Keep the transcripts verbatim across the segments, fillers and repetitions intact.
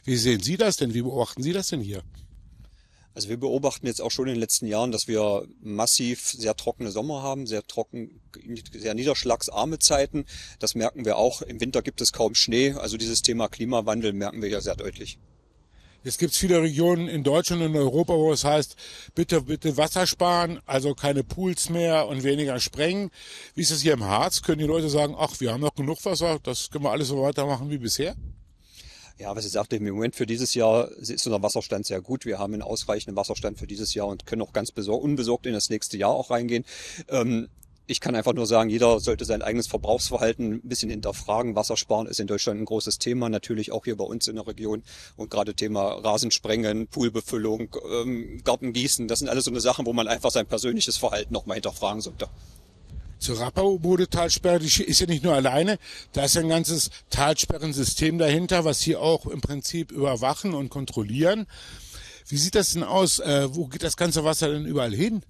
Wie sehen Sie das denn? Wie beobachten Sie das denn hier? Also wir beobachten jetzt auch schon in den letzten Jahren, dass wir massiv sehr trockene Sommer haben, sehr trocken, sehr niederschlagsarme Zeiten. Das merken wir auch. Im Winter gibt es kaum Schnee. Also dieses Thema Klimawandel merken wir ja sehr deutlich. Jetzt gibt es viele Regionen in Deutschland und in Europa, wo es heißt, bitte, bitte Wasser sparen, also keine Pools mehr und weniger sprengen. Wie ist es hier im Harz? Können die Leute sagen, ach, wir haben noch genug Wasser, das können wir alles so weitermachen wie bisher? Ja, was ich sagte, im Moment für dieses Jahr ist unser Wasserstand sehr gut. Wir haben einen ausreichenden Wasserstand für dieses Jahr und können auch ganz besor- unbesorgt in das nächste Jahr auch reingehen. Ähm, ich kann einfach nur sagen, jeder sollte sein eigenes Verbrauchsverhalten ein bisschen hinterfragen. Wassersparen ist in Deutschland ein großes Thema, natürlich auch hier bei uns in der Region. Und gerade Thema Rasensprengen, Poolbefüllung, ähm, Gartengießen, das sind alles so eine Sachen, wo man einfach sein persönliches Verhalten nochmal hinterfragen sollte. Zur Rappabode-Talsperre, die ist ja nicht nur alleine, da ist ein ganzes Talsperrensystem dahinter, was Sie auch im Prinzip überwachen und kontrollieren. Wie sieht das denn aus? Äh, wo geht das ganze Wasser denn überall hin?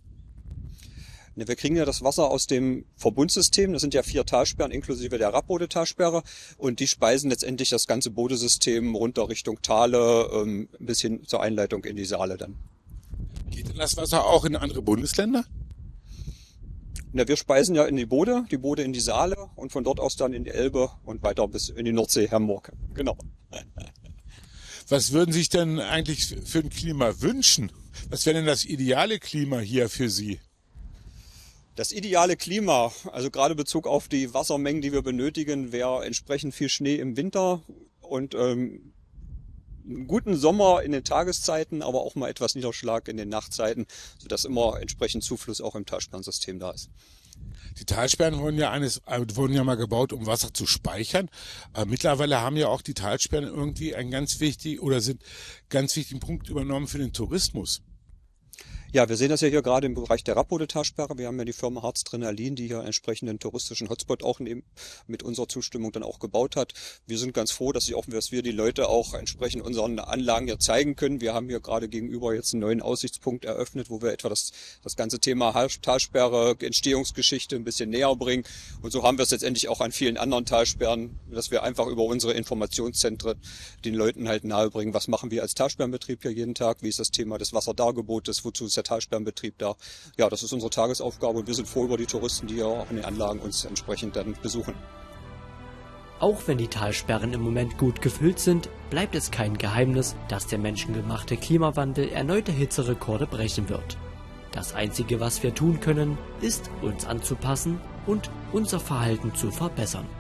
Wir kriegen ja das Wasser aus dem Verbundsystem. Das sind ja vier Talsperren inklusive der Rappbode-Talsperre. Und die speisen letztendlich das ganze Bodesystem runter Richtung Thale ähm, bis hin zur Einleitung in die Saale dann. Geht denn das Wasser auch in andere Bundesländer? Na, wir speisen ja in die Bode, die Bode in die Saale und von dort aus dann in die Elbe und weiter bis in die Nordsee, Hamburg. Genau. Was würden Sie sich denn eigentlich für ein Klima wünschen? Was wäre denn das ideale Klima hier für Sie? Das ideale Klima, also gerade Bezug auf die Wassermengen, die wir benötigen, wäre entsprechend viel Schnee im Winter und ähm, einen guten Sommer in den Tageszeiten, aber auch mal etwas Niederschlag in den Nachtzeiten, sodass immer entsprechend Zufluss auch im Talsperrensystem da ist. Die Talsperren wurden ja, eines, äh, wurden ja mal gebaut, um Wasser zu speichern. Aber mittlerweile haben ja auch die Talsperren irgendwie einen ganz wichtigen oder sind ganz wichtigen Punkt übernommen für den Tourismus. Ja, wir sehen das ja hier gerade im Bereich der Rappbode-Talsperre. Wir haben ja die Firma Harzdrenalin, die hier einen entsprechenden touristischen Hotspot auch neben, mit unserer Zustimmung dann auch gebaut hat. Wir sind ganz froh, dass, sie auch, dass wir die Leute auch entsprechend unseren Anlagen hier zeigen können. Wir haben hier gerade gegenüber jetzt einen neuen Aussichtspunkt eröffnet, wo wir etwa das, das ganze Thema Talsperre, Entstehungsgeschichte ein bisschen näher bringen. Und so haben wir es letztendlich auch an vielen anderen Talsperren, dass wir einfach über unsere Informationszentren den Leuten halt nahebringen, was machen wir als Talsperrenbetrieb hier jeden Tag, wie ist das Thema des Wasserdargebotes, wozu ist der Talsperrenbetrieb da. Ja, das ist unsere Tagesaufgabe und wir sind froh über die Touristen, die ja auch in den Anlagen uns entsprechend dann besuchen. Auch wenn die Talsperren im Moment gut gefüllt sind, bleibt es kein Geheimnis, dass der menschengemachte Klimawandel erneute Hitzerekorde brechen wird. Das Einzige, was wir tun können, ist, uns anzupassen und unser Verhalten zu verbessern.